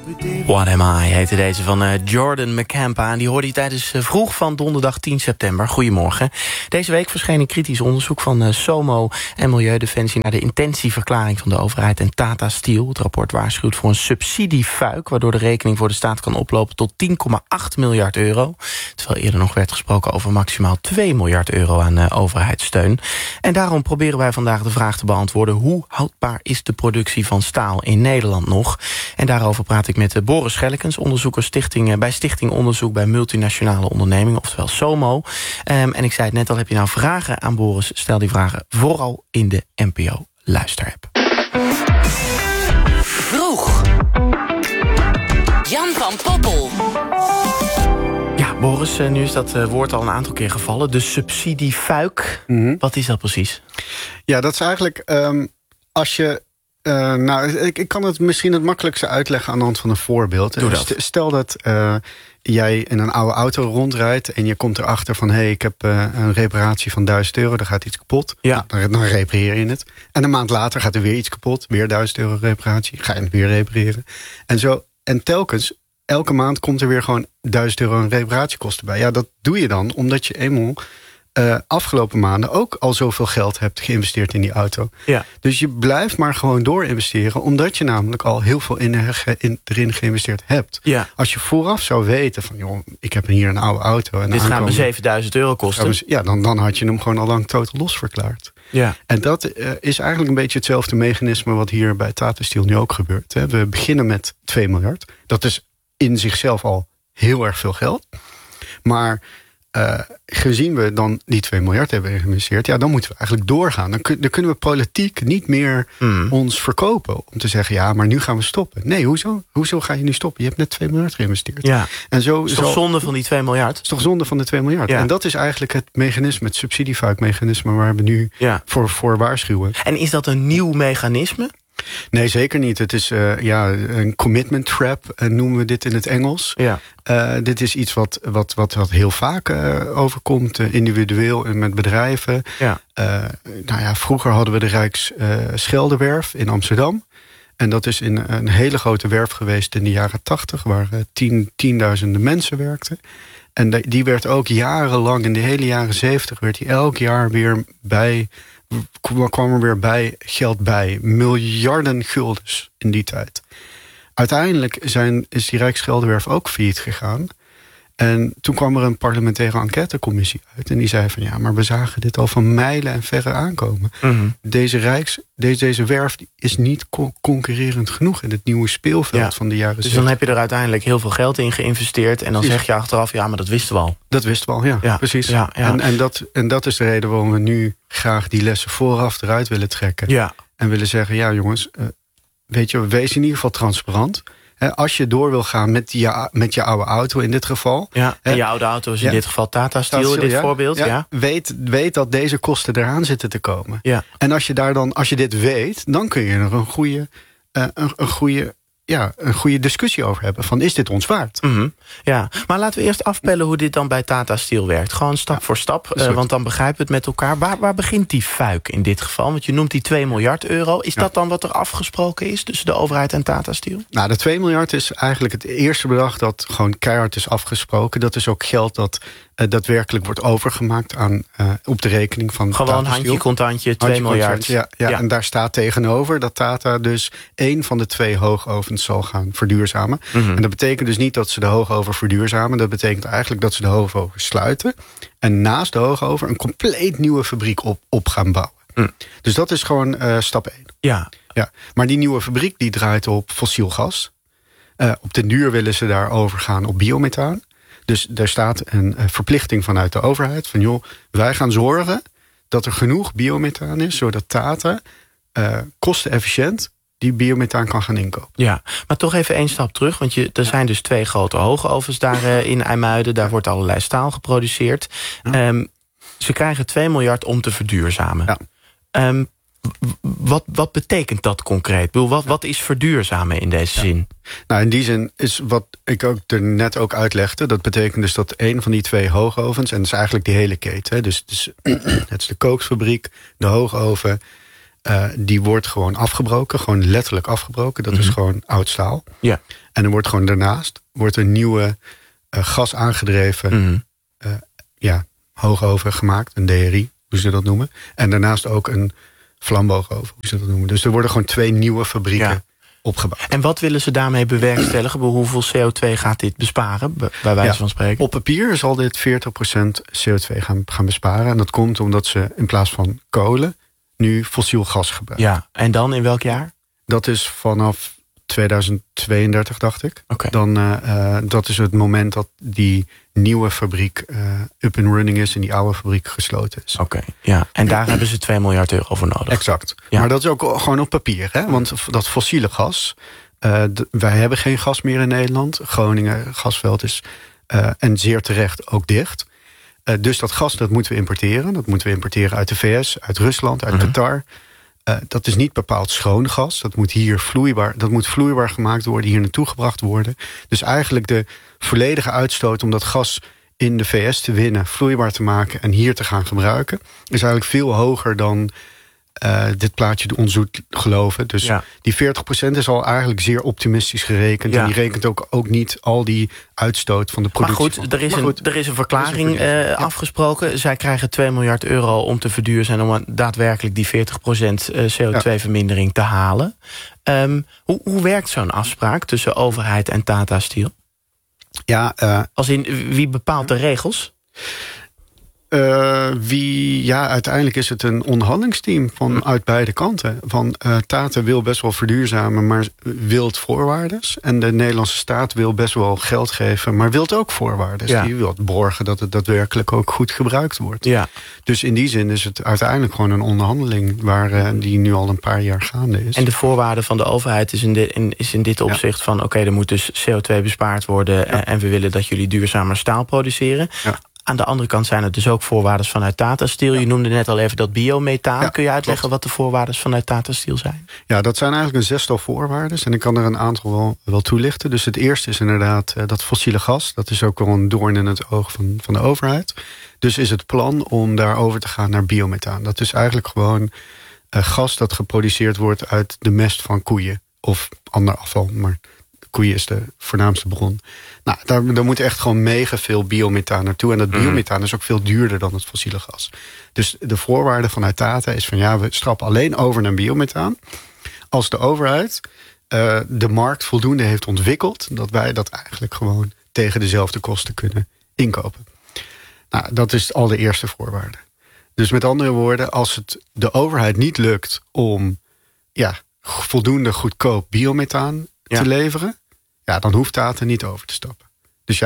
What Am I heette deze van Jordan McCampa. En die hoorde je tijdens vroeg van donderdag 10 september. Goedemorgen. Deze week verscheen een kritisch onderzoek van SOMO en Milieudefensie naar de intentieverklaring van de overheid en Tata Steel. Het rapport waarschuwt voor een subsidiefuik, waardoor de rekening voor de staat kan oplopen tot 10,8 miljard euro. Terwijl eerder nog werd gesproken over maximaal 2 miljard euro aan overheidssteun. En daarom proberen wij vandaag de vraag te beantwoorden: hoe houdbaar is de productie van staal in Nederland nog? En daarover praat ik met Boris Schellekens, onderzoeker bij Stichting Onderzoek bij Multinationale Ondernemingen, oftewel SOMO. En ik zei het net al, heb je nou vragen aan Boris? Stel die vragen vooral in de NPO Luisterapp. Vroeg. Jan van Poppel. Ja, Boris, nu is dat woord al een aantal keer gevallen. De subsidiefuik. Wat is dat precies? Ja, dat is eigenlijk als je... ik kan het misschien het makkelijkste uitleggen aan de hand van een voorbeeld. Doe dat. Stel dat jij in een oude auto rondrijdt en je komt erachter van: hey, ik heb een reparatie van €1000, er gaat iets kapot. Ja. Dan repareer je het. En een maand later gaat er weer iets kapot, weer €1000 reparatie, ga je het weer repareren. En telkens, elke maand komt er weer gewoon €1000 aan reparatiekosten bij. Ja, dat doe je dan omdat je eenmaal afgelopen maanden ook al zoveel geld hebt geïnvesteerd in die auto. Ja. Dus je blijft maar gewoon door investeren, omdat je namelijk al heel veel erin geïnvesteerd hebt. Ja. Als je vooraf zou weten van: joh, ik heb hier een oude auto en dit gaat me €7000 kosten. Ja, dan had je hem gewoon al lang totaal los verklaard. Ja. En dat is eigenlijk een beetje hetzelfde mechanisme wat hier bij Tata Steel nu ook gebeurt. Hè. We beginnen met 2 miljard. Dat is in zichzelf al heel erg veel geld. Maar gezien we dan die 2 miljard hebben geïnvesteerd, ja, dan moeten we eigenlijk doorgaan. Dan kunnen we politiek niet meer ons verkopen om te zeggen: ja, maar nu gaan we stoppen. Nee, hoezo ga je nu stoppen? Je hebt net 2 miljard geïnvesteerd. Ja. En zo is toch zonde van die 2 miljard? Het is toch zonde van de 2 miljard. Ja. En dat is eigenlijk het mechanisme, het subsidiefuikmechanisme waar we nu voor waarschuwen. En is dat een nieuw mechanisme? Nee, zeker niet. Het is een commitment trap, noemen we dit in het Engels. Ja. Dit is iets wat heel vaak overkomt, individueel en met bedrijven. Ja. Vroeger hadden we de Rijksscheldewerf in Amsterdam. En dat is een hele grote werf geweest in de jaren 80... waar tienduizenden mensen werkten. En die werd ook jarenlang, in de hele jaren 70... werd die elk jaar weer kwam er weer geld bij. Miljarden guldens in die tijd. Uiteindelijk is die Rijksscheldewerf ook failliet gegaan. En toen kwam er een parlementaire enquêtecommissie uit. En die zei van: ja, maar we zagen dit al van mijlen en verre aankomen. Mm-hmm. Deze werf is niet concurrerend genoeg in het nieuwe speelveld van de jaren 70. Dus dan heb je er uiteindelijk heel veel geld in geïnvesteerd. En dan zeg je achteraf: ja, maar dat wisten we al. Dat wisten we al, ja. Precies. Ja, ja. En dat is de reden waarom we nu graag die lessen vooraf eruit willen trekken. Ja. En willen zeggen: ja, jongens, weet je, wees in ieder geval transparant. Als je door wil gaan met je oude auto in dit geval. Ja, en je oude auto is in dit geval Tata Steel in dit voorbeeld. Ja. Weet dat deze kosten eraan zitten te komen. Ja. En als je dit weet, dan kun je er een goede discussie over hebben. Van: is dit ons waard? Mm-hmm. Ja, maar laten we eerst afpellen hoe dit dan bij Tata Steel werkt. Gewoon stap voor stap, want dan begrijpen we het met elkaar. Waar begint die fuik in dit geval? Want je noemt die 2 miljard euro. Is dat dan wat er afgesproken is tussen de overheid en Tata Steel? Nou, de 2 miljard is eigenlijk het eerste bedrag dat gewoon keihard is afgesproken. Dat is ook geld dat daadwerkelijk wordt overgemaakt op de rekening van gewoon Tata Steel. Handje contantje, 2 miljard. Ja. En daar staat tegenover dat Tata dus 1 van de 2 hoogovens zal gaan verduurzamen. Mm-hmm. En dat betekent dus niet dat ze de hoogoven verduurzamen. Dat betekent eigenlijk dat ze de hoogoven sluiten. En naast de hoogoven een compleet nieuwe fabriek op gaan bouwen. Mm. Dus dat is gewoon stap 1. Ja. Maar die nieuwe fabriek die draait op fossiel gas. Op den duur willen ze daar overgaan op biomethaan. Dus daar staat een verplichting vanuit de overheid. Van: joh, wij gaan zorgen dat er genoeg biomethaan is, zodat Tata kostenefficiënt die biomethaan kan gaan inkopen. Ja, maar toch even 1 stap terug. Want er zijn dus 2 grote hoogovens daar in IJmuiden. Daar wordt allerlei staal geproduceerd. Ja. Ze krijgen 2 miljard om te verduurzamen. Ja. Wat betekent dat concreet? Wat is verduurzamen in deze zin? Nou, in die zin is wat ik ook er net ook uitlegde. Dat betekent dus dat 1 van die 2 hoogovens, en dat is eigenlijk die hele keten. Dus het is de kooksfabriek, de hoogoven Die wordt gewoon afgebroken, gewoon letterlijk afgebroken. Dat is gewoon oud staal. Ja. En er wordt gewoon daarnaast een nieuwe gas aangedreven hoogoven gemaakt, een DRI, hoe ze dat noemen. En daarnaast ook een flamboogoven, hoe ze dat noemen. Dus er worden gewoon 2 nieuwe fabrieken opgebouwd. En wat willen ze daarmee bewerkstelligen? Hoeveel CO2 gaat dit besparen, bij wijze van spreken? Op papier zal dit 40% CO2 gaan besparen. En dat komt omdat ze in plaats van kolen nu fossiel gas gebruiken. Ja, en dan in welk jaar? Dat is vanaf 2032, dacht ik. Okay. Dan, dat is het moment dat die nieuwe fabriek up and running is en die oude fabriek gesloten is. Oké, ja. En daar hebben ze 2 miljard euro voor nodig. Exact. Ja. Maar dat is ook gewoon op papier. Hè? Want dat fossiele gas, wij hebben geen gas meer in Nederland. Groningen gasveld is en zeer terecht ook dicht. Dus dat gas dat moeten we importeren. Dat moeten we importeren uit de VS, uit Rusland, uit Qatar. Dat is niet bepaald schoon gas. Dat moet hier vloeibaar gemaakt worden, hier naartoe gebracht worden. Dus eigenlijk de volledige uitstoot om dat gas in de VS te winnen, vloeibaar te maken en hier te gaan gebruiken, is eigenlijk veel hoger dan dit plaatje ons doet geloven. Dus die 40% is al eigenlijk zeer optimistisch gerekend. Ja. En die rekent ook niet al die uitstoot van de productie. Maar goed, er is een verklaring afgesproken. Zij krijgen 2 miljard euro om te verduurzamen, om daadwerkelijk die 40% CO2-vermindering te halen. Hoe werkt zo'n afspraak tussen overheid en Tata Steel? Als in, wie bepaalt de regels? Uiteindelijk is het een onderhandelingsteam uit beide kanten. Tata wil best wel verduurzamen, maar wil het voorwaardes. En de Nederlandse staat wil best wel geld geven, maar wil het ook voorwaardes. Die wil borgen dat het daadwerkelijk ook goed gebruikt wordt. Ja. Dus in die zin is het uiteindelijk gewoon een onderhandeling die nu al een paar jaar gaande is. En de voorwaarde van de overheid is in dit opzicht van oké, er moet dus CO2 bespaard worden en we willen dat jullie duurzamer staal produceren. Ja. Aan de andere kant zijn er dus ook voorwaarden vanuit Tata Steel. Je noemde net al even dat biomethaan. Ja, kun je uitleggen wat de voorwaarden vanuit Tata Steel zijn? Ja, dat zijn eigenlijk een 6-tal voorwaarden. En ik kan er een aantal wel toelichten. Dus het eerste is inderdaad dat fossiele gas. Dat is ook wel een doorn in het oog van de overheid. Dus is het plan om daarover te gaan naar biomethaan. Dat is eigenlijk gewoon gas dat geproduceerd wordt uit de mest van koeien. Of ander afval, maar koeien is de voornaamste bron. Nou, daar moet echt gewoon mega veel biomethaan naartoe. En dat biomethaan is ook veel duurder dan het fossiele gas. Dus de voorwaarde vanuit Tata is van we strappen alleen over naar biomethaan als de overheid de markt voldoende heeft ontwikkeld, dat wij dat eigenlijk gewoon tegen dezelfde kosten kunnen inkopen. Nou, dat is al de eerste voorwaarde. Dus met andere woorden, als het de overheid niet lukt om voldoende goedkoop biomethaan te leveren, dan hoeft Tata niet over te stappen. Dus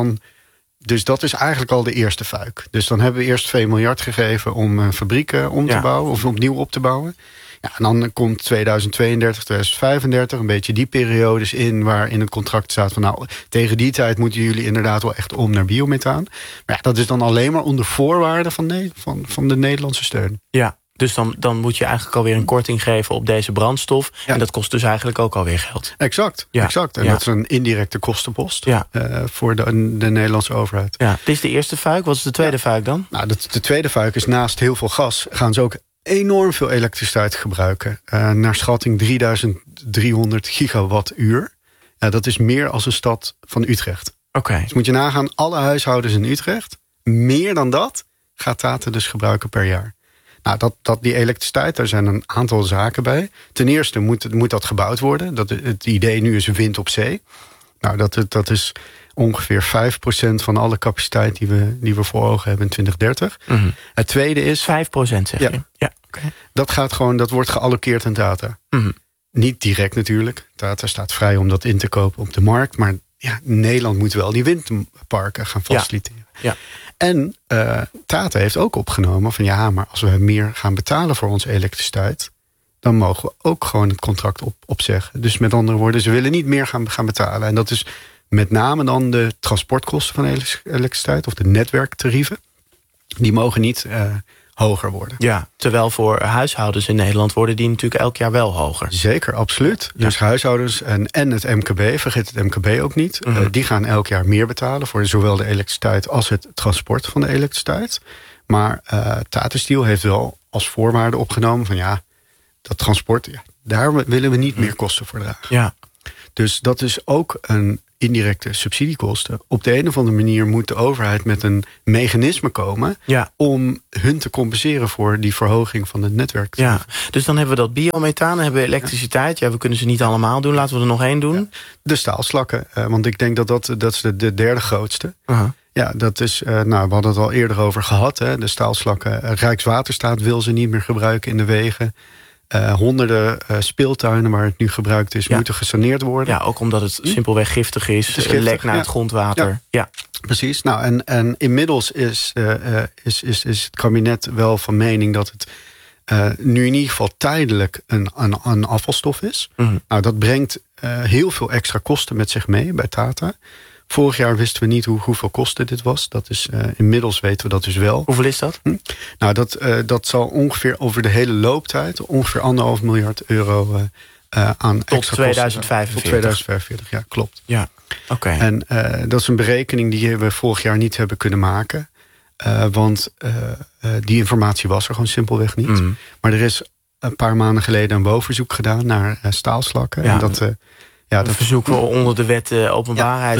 dus dat is eigenlijk al de eerste fuik. Dus dan hebben we eerst 2 miljard gegeven om fabrieken om te bouwen of opnieuw op te bouwen. Ja, en dan komt 2032, 2035, een beetje die periodes in waar in het contract staat van tegen die tijd moeten jullie inderdaad wel echt om naar biomethaan. Maar dat is dan alleen maar onder voorwaarden van de Nederlandse steun. Ja. Dus dan moet je eigenlijk alweer een korting geven op deze brandstof. Ja. En dat kost dus eigenlijk ook alweer geld. Exact. En dat is een indirecte kostenpost voor de Nederlandse overheid. Ja. Dit is de eerste fuik. Wat is de tweede fuik dan? Nou, de tweede fuik is naast heel veel gas gaan ze ook enorm veel elektriciteit gebruiken. Naar schatting 3300 gigawattuur. Dat is meer als een stad van Utrecht. Oké. Dus moet je nagaan, alle huishoudens in Utrecht, meer dan dat gaat Tata dus gebruiken per jaar. Nou, die elektriciteit, daar zijn een aantal zaken bij. Ten eerste moet dat gebouwd worden. Het idee nu is wind op zee. Nou, dat is ongeveer 5% van alle capaciteit die we voor ogen hebben in 2030. Mm-hmm. Het tweede is 5%, zeg je? Ja. Okay. Dat wordt geallockeerd aan Tata. Mm-hmm. Niet direct natuurlijk. Tata staat vrij om dat in te kopen op de markt. Maar Nederland moet wel die windparken gaan faciliteren. Ja. En Tata heeft ook opgenomen van maar als we meer gaan betalen voor onze elektriciteit, dan mogen we ook gewoon het contract opzeggen. Dus met andere woorden, ze willen niet meer gaan betalen. En dat is met name dan de transportkosten van elektriciteit of de netwerktarieven. Die mogen niet hoger worden. Ja, terwijl voor huishoudens in Nederland worden die natuurlijk elk jaar wel hoger. Zeker, absoluut. Ja. Dus huishoudens en het MKB, vergeet het MKB ook niet. Mm-hmm. Die gaan elk jaar meer betalen voor zowel de elektriciteit als het transport van de elektriciteit. Maar Tata Steel heeft wel als voorwaarde opgenomen van dat transport, daar willen we niet meer kosten voor dragen. Ja. Dus dat is ook een indirecte subsidiekosten. Op de een of andere manier moet de overheid met een mechanisme komen om hun te compenseren voor die verhoging van het netwerk. Ja, dus dan hebben we dat biomethaan, dan hebben we elektriciteit. Ja, we kunnen ze niet allemaal doen. Laten we er nog één doen. Ja. De staalslakken, want ik denk dat is de derde grootste. Ja, dat is, we hadden het al eerder over gehad. Hè, de staalslakken. Rijkswaterstaat wil ze niet meer gebruiken in de wegen. Honderden speeltuinen waar het nu gebruikt is, moeten gesaneerd worden. Ja, ook omdat het simpelweg giftig is. Het is giftig, lek naar het grondwater. Ja. Precies. Nou, en inmiddels is het kabinet wel van mening dat het nu in ieder geval tijdelijk een afvalstof is. Nou, dat brengt heel veel extra kosten met zich mee bij Tata. Vorig jaar wisten we niet hoeveel kosten dit was. Dat is, inmiddels weten we dat dus wel. Hoeveel is dat? Nou, dat zal ongeveer over de hele looptijd ongeveer €1,5 miljard aan tot extra 2045. Tot 2045, ja, klopt. Ja, oké. En dat is een berekening die we vorig jaar niet hebben kunnen maken. Want die informatie was er gewoon simpelweg niet. Maar er is een paar maanden geleden een bovenzoek gedaan naar staalslakken. Ja. En dat verzoeken we onder de wet openbaarheid.